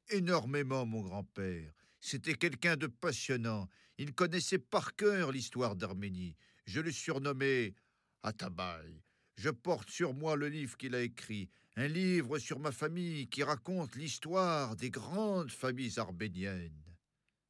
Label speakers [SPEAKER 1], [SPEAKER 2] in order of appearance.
[SPEAKER 1] énormément, mon grand-père. C'était quelqu'un de passionnant. Il connaissait par cœur l'histoire d'Arménie. Je le surnommais Atabaï. Je porte sur moi le livre qu'il a écrit, un livre sur ma famille qui raconte l'histoire des grandes familles arméniennes.